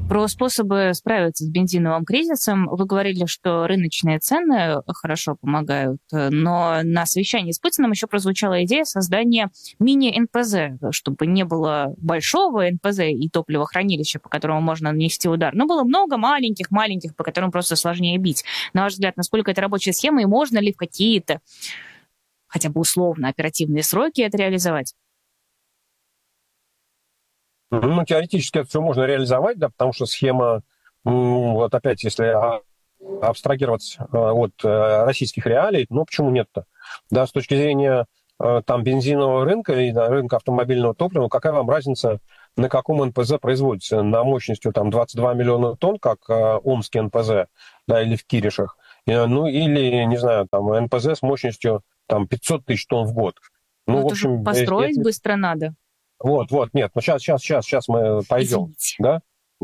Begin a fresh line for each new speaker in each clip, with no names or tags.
Про способы справиться с бензиновым кризисом вы говорили, что рыночные цены хорошо помогают, но на совещании с Путиным еще прозвучала идея создания мини-НПЗ, чтобы не было большого НПЗ и топливохранилища, по которому можно нанести удар, но было много маленьких, по которым просто сложнее бить. На ваш взгляд, насколько это рабочая схема и можно ли в какие-то, хотя бы условно, оперативные сроки это реализовать?
Ну, теоретически это все можно реализовать, да, потому что схема, вот опять, если абстрагироваться от российских реалий, ну, почему нет-то? Да, с точки зрения там бензинового рынка и рынка автомобильного топлива, какая вам разница, на каком НПЗ производится? На мощностью там 22 миллиона тонн, как Омский НПЗ, да, или в Киришах, ну, или, не знаю, там НПЗ с мощностью там 500 тысяч тонн в год.
Ну,
Ну, в
это же
общем,
построить быстро надо.
вот, нет, ну сейчас мы пойдем,
Извините.
да.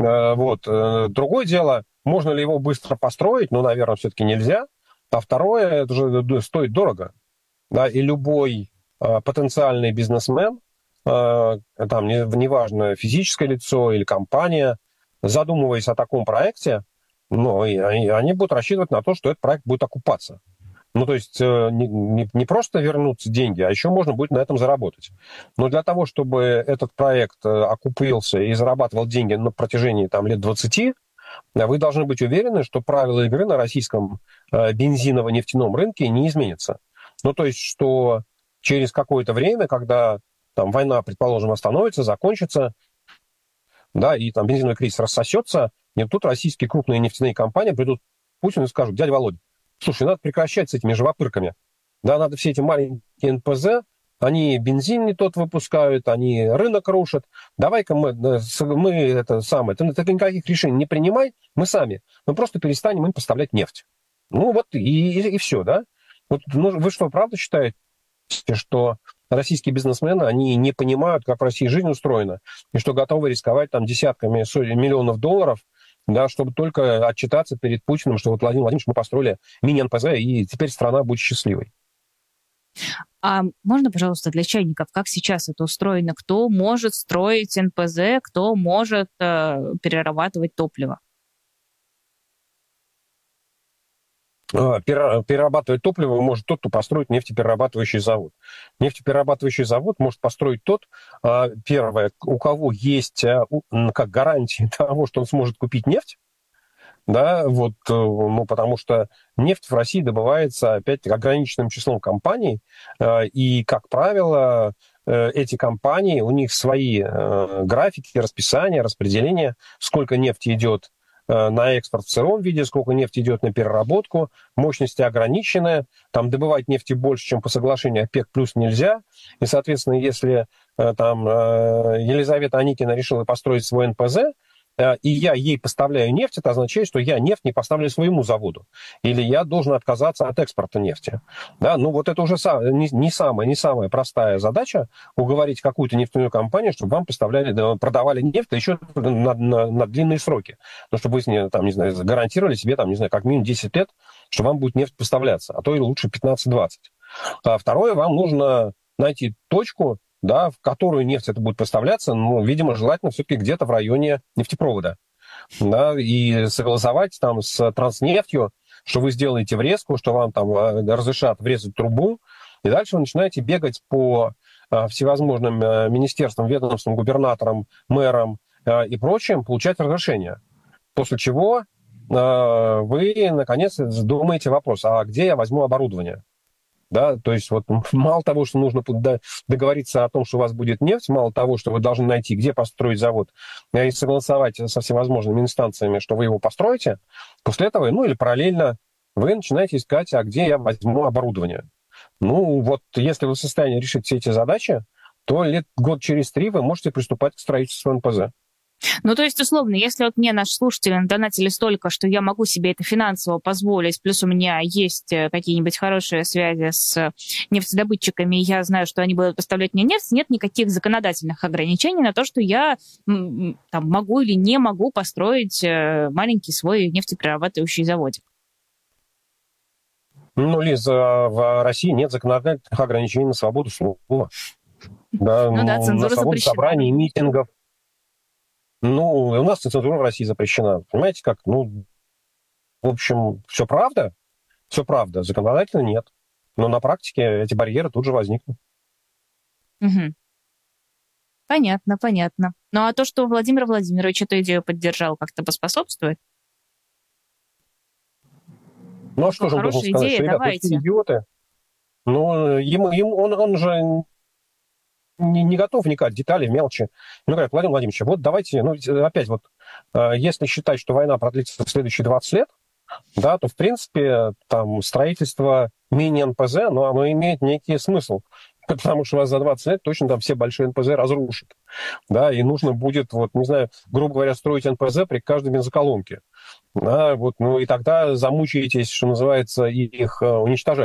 Другое дело, можно ли его быстро построить, ну, наверное, все-таки нельзя. А второе, это же стоит дорого, да, и любой потенциальный бизнесмен, там, неважно, физическое лицо или компания, задумываясь о таком проекте, ну, и они будут рассчитывать на то, что этот проект будет окупаться. Ну, то есть не просто вернуться деньги, а еще можно будет на этом заработать. Но для того, чтобы этот проект окупился и зарабатывал деньги на протяжении там, лет 20, вы должны быть уверены, что правила игры на российском бензиново-нефтяном рынке не изменятся. Ну, то есть, что через какое-то время, когда там война, предположим, остановится, закончится, да, и там бензиновый кризис рассосется, и тут российские крупные нефтяные компании придут к Путину и скажут: дядя Володя, слушай, надо прекращать с этими живопырками. Да, надо все эти маленькие НПЗ, они бензин не тот выпускают, они рынок рушат. Давай-ка мы это самое, ты никаких решений не принимай, мы просто перестанем им поставлять нефть. Ну вот и все, да? Вот, ну, вы что, правда считаете, что российские бизнесмены, они не понимают, как в России жизнь устроена, и что готовы рисковать там десятками, сотнями миллионов долларов, да, чтобы только отчитаться перед Путиным, что вот, Владимир Владимирович, мы построили мини-НПЗ, и теперь страна будет счастливой.
А можно, пожалуйста, для чайников, как сейчас это устроено? Кто может строить НПЗ, кто может перерабатывать топливо?
Перерабатывать топливо может тот, кто построит нефтеперерабатывающий завод. Нефтеперерабатывающий завод может построить тот, первое, у кого есть как гарантия того, что он сможет купить нефть, да, вот, ну, потому что нефть в России добывается, опять, ограниченным числом компаний, и, как правило, эти компании, у них свои графики, расписания, распределения, сколько нефти идет на экспорт в сыром виде, сколько нефти идет на переработку, мощности ограничены, там добывать нефти больше, чем по соглашению ОПЕК+, плюс нельзя, и, соответственно, если там Елизавета Аникина решила построить свой НПЗ, и я ей поставляю нефть, это означает, что я нефть не поставлю своему заводу. Или я должен отказаться от экспорта нефти. Да, ну вот это уже не самая простая задача уговорить какую-то нефтяную компанию, чтобы вам продавали нефть, а еще на длинные сроки. Ну, чтобы вы с ней, там, не знаю, гарантировали себе, там, не знаю, как минимум 10 лет, что вам будет нефть поставляться, а то и лучше 15-20. А второе, вам нужно найти точку, да, в которую нефть это будет поставляться, ну, видимо, желательно все-таки где-то в районе нефтепровода, да, и согласовать там с Транснефтью, что вы сделаете врезку, что вам там разрешат врезать трубу, и дальше вы начинаете бегать по всевозможным министерствам, ведомствам, губернаторам, мэрам и прочим, получать разрешение. После чего вы, наконец, думаете вопрос, а где я возьму оборудование? Да, то есть вот мало того, что нужно договориться о том, что у вас будет нефть, мало того, что вы должны найти, где построить завод, и согласовать со всевозможными инстанциями, что вы его построите, после этого, ну или параллельно, вы начинаете искать, а где я возьму оборудование. Ну вот если вы в состоянии решить все эти задачи, то год через 3 вы можете приступать к строительству НПЗ.
Ну, то есть, условно, если вот мне наши слушатели надонатили столько, что я могу себе это финансово позволить, плюс у меня есть какие-нибудь хорошие связи с нефтедобытчиками, и я знаю, что они будут поставлять мне нефть, нет никаких законодательных ограничений на то, что я там, могу или не могу построить маленький свой нефтеперерабатывающий заводик.
Ну, Лиз, в России нет законодательных ограничений на свободу слова. Да,
Ну да,
на
цензура
свободу
запрещена.
собраний, митингов. Ну, у нас цензура в России запрещена. Понимаете, как? Ну, в общем, все правда, законодательно нет. Но на практике эти барьеры тут же возникнут.
Мгм. Понятно, понятно. Ну а то, что Владимир Владимирович эту идею поддержал, как-то поспособствует?
Ну, а что
Что
же он должен
хорошая
сказать?
идея,
Что, ребят, вы все
давайте.
идиоты. Ну, он же не готов вникать в детали, в мелочи. Ну, говорят, Владимир Владимирович, вот давайте, ну, опять вот, если считать, что война продлится в следующие 20 лет, да, то, в принципе, там строительство мини-НПЗ, но оно имеет некий смысл. Потому что у вас за 20 лет точно там все большие НПЗ разрушат. Да, и нужно будет, вот, не знаю, грубо говоря, строить НПЗ при каждой бензоколонке. Да, вот, ну и тогда замучаетесь, что называется, их уничтожать.